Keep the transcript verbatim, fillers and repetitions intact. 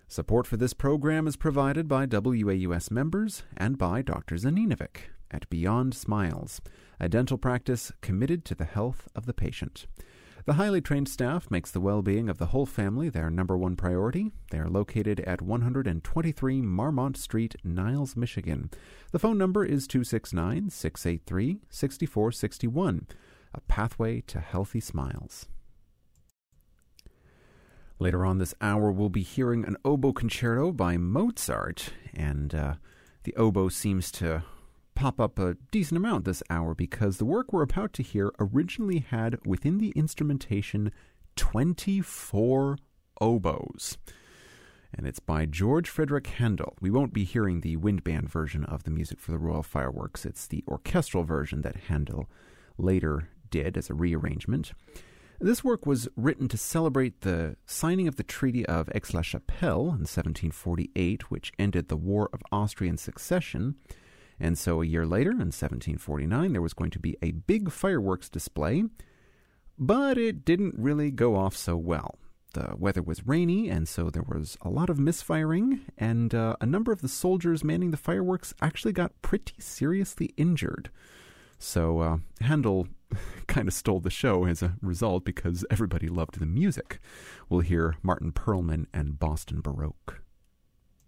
Support for this program is provided by W A U S members and by Doctor Zaninovic at Beyond Smiles, a dental practice committed to the health of the patient. The highly trained staff makes the well-being of the whole family their number one priority. They are located at one twenty-three Marmont Street, Niles, Michigan. The phone number is two six nine, six eight three, six four six one, a pathway to healthy smiles. Later on this hour, we'll be hearing an oboe concerto by Mozart, and uh, the oboe seems to pop up a decent amount this hour because the work we're about to hear originally had within the instrumentation twenty-four oboes. And it's by George Friedrich Handel. We won't be hearing the wind band version of the music for the Royal Fireworks. It's the orchestral version that Handel later did as a rearrangement. This work was written to celebrate the signing of the Treaty of Aix-la-Chapelle in seventeen forty-eight, which ended the War of Austrian Succession. And so a year later, in seventeen forty-nine, there was going to be a big fireworks display, but it didn't really go off so well. The weather was rainy, and so there was a lot of misfiring, and uh, a number of the soldiers manning the fireworks actually got pretty seriously injured. So uh, Handel kind of stole the show as a result because everybody loved the music. We'll hear Martin Perlman and Boston Baroque.